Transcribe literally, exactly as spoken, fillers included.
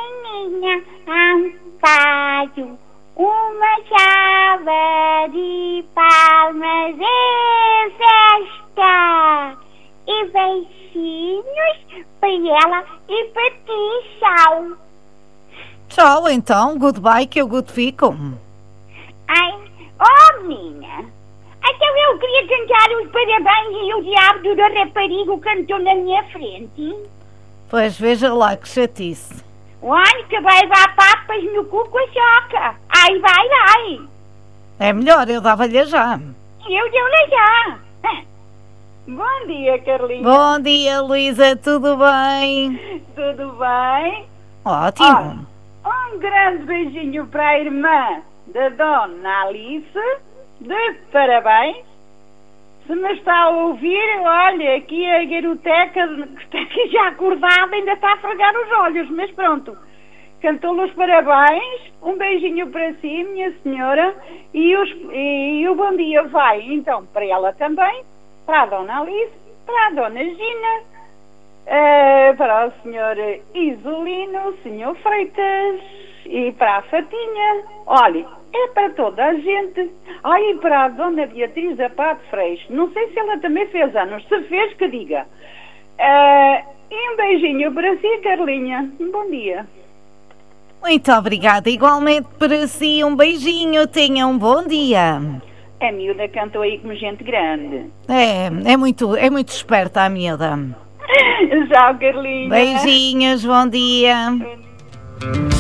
menininha Amparo, uma salva de palmas e festa, e beijinhos para ela e para ti, tchau. Tchau, então. Goodbye, que eu good fico. Ai, oh minha, então eu queria cantar os parabéns e o diabo da rapariga cantou na minha frente. Pois veja lá que chatice. Olha que vai levar papas no cu com a choca. Ai, vai, vai. É melhor, eu dava-lhe já. Eu dou-lhe já. Bom dia, Carlinha. Bom dia, Luísa, tudo bem? Tudo bem? Ótimo. Olha, um grande beijinho para a irmã da Dona Alice, de parabéns. Se me está a ouvir, olha, aqui a garoteca que está aqui já acordada ainda está a fregar os olhos, mas pronto. Cantou-lhe os parabéns, um beijinho para si, minha senhora, e, os, e, e o bom dia vai, então, para ela também, para a Dona Alice, para a Dona Gina, uh, para o senhor Isolino, o senhor Freitas, e para a Fatinha. Olha, é para toda a gente. Ai, e para a Dona Beatriz da Pato Freixo. Não sei se ela também fez anos. Se fez, que diga. Uh, e um beijinho para si, Carlinha. Bom dia. Muito obrigada. Igualmente para si, um beijinho. Tenha um bom dia. A miúda cantou aí como gente grande. É, é muito, é muito esperta a miúda. Tchau, Carlinha. Beijinhos, bom dia.